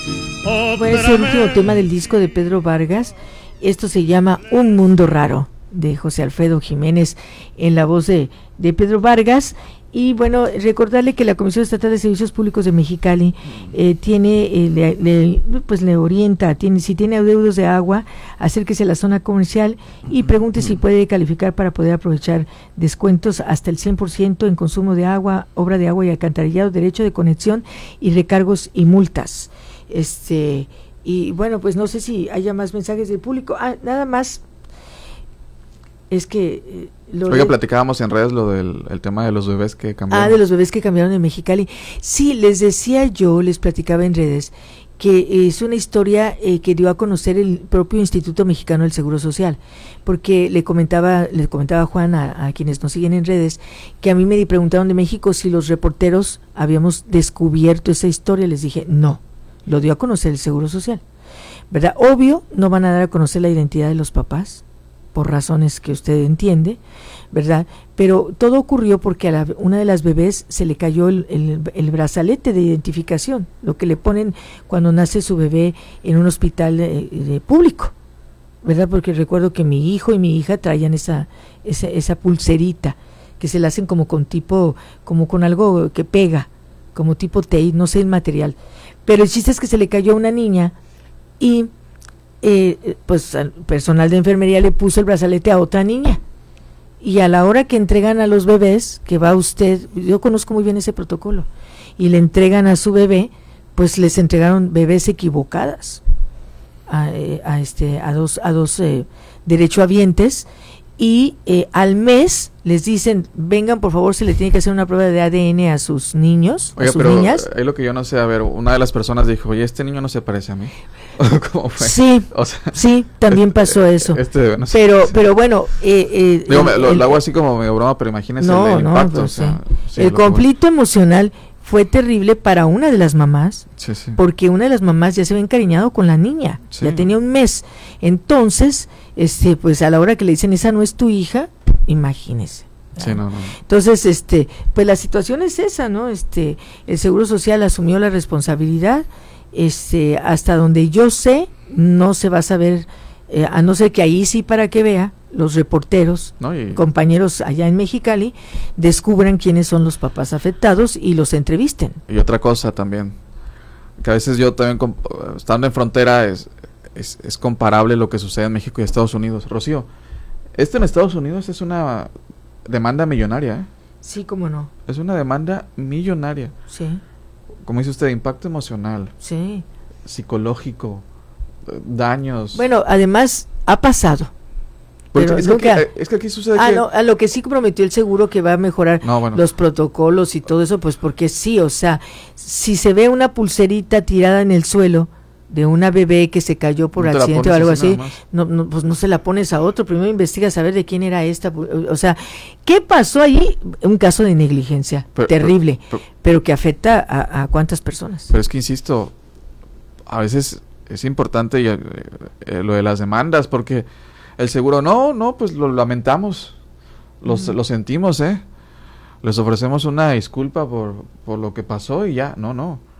Bueno, es el último tema del disco de Pedro Vargas. Esto se llama Un Mundo Raro, de José Alfredo Jiménez, en la voz de Pedro Vargas. Y bueno, recordarle que la Comisión Estatal de Servicios Públicos de Mexicali le orienta, si tiene adeudos de agua, acérquese a la zona comercial y pregunte si puede calificar para poder aprovechar descuentos hasta el 100% en consumo de agua, obra de agua y alcantarillado, derecho de conexión y recargos y multas. Y bueno, pues no sé si haya más mensajes del público. Nada más es que platicábamos en redes lo del el tema de los bebés que cambiaron. De los bebés que cambiaron en Mexicali. Sí, les platicaba en redes que es una historia que dio a conocer el propio Instituto Mexicano del Seguro Social, porque le comentaba Juan a quienes nos siguen en redes, que a mí me preguntaron de México si los reporteros habíamos descubierto esa historia. Les dije, no, lo dio a conocer el Seguro Social, ¿verdad? Obvio, no van a dar a conocer la identidad de los papás, por razones que usted entiende, ¿verdad? Pero todo ocurrió porque a una de las bebés se le cayó el brazalete de identificación, lo que le ponen cuando nace su bebé en un hospital público, ¿verdad? Porque recuerdo que mi hijo y mi hija traían esa pulserita, que se la hacen como con algo que pega, como tipo tape, no sé el material. Pero el chiste es que se le cayó a una niña y pues al personal de enfermería le puso el brazalete a otra niña, y a la hora que entregan a los bebés, que va usted, yo conozco muy bien ese protocolo, y le entregan a su bebé, pues les entregaron bebés equivocadas a dos derechohabientes, y al mes les dicen, vengan por favor, se le tiene que hacer una prueba de ADN a sus niños, a sus niñas. Es lo que yo no sé, una de las personas dijo, oye, este niño no se parece a mí. ¿Cómo fue? Sí, sí, también pasó eso. No sé, pero bueno, lo hago así como medio broma, pero imagínense el impacto. Pues, el conflicto emocional fue terrible para una de las mamás, porque una de las mamás ya se había encariñado con la niña, ya tenía un mes. Entonces, pues a la hora que le dicen, esa no es tu hija, imagínese. Sí, no. Entonces, pues la situación es esa, ¿no? El Seguro Social asumió la responsabilidad, hasta donde yo sé, no se va a saber, a no ser que ahí sí, para que vea, los reporteros, compañeros allá en Mexicali, descubran quiénes son los papás afectados y los entrevisten. Y otra cosa también, que a veces yo también, estando en frontera, es comparable lo que sucede en México y Estados Unidos. Rocío, en Estados Unidos es una demanda millonaria, ¿eh? Sí, cómo no. Es una demanda millonaria. Sí. Como dice usted, impacto emocional. Sí. Psicológico, daños. Bueno, además, ha pasado. Pero es que aquí sucede que... No, a lo que sí prometió el seguro que va a mejorar los protocolos y todo eso, pues porque sí, o sea, si se ve una pulserita tirada en el suelo de una bebé que se cayó por accidente o algo así, pues no se la pones a otro, primero investigas a ver de quién era esta, o sea, ¿qué pasó ahí? Un caso de negligencia terrible, pero que afecta a cuántas personas. Pero es que insisto, a veces es importante lo de las demandas, porque el seguro, pues lo lamentamos, lo sentimos, les ofrecemos una disculpa por lo que pasó y ya, no.